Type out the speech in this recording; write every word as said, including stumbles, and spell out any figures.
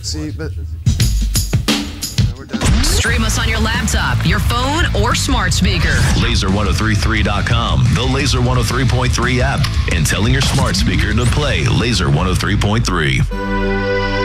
See, but Stream us on your laptop, your phone, or smart speaker. laser ten thirty-three dot com, the Laser one oh three point three app, and telling your smart speaker to play Laser one oh three point three.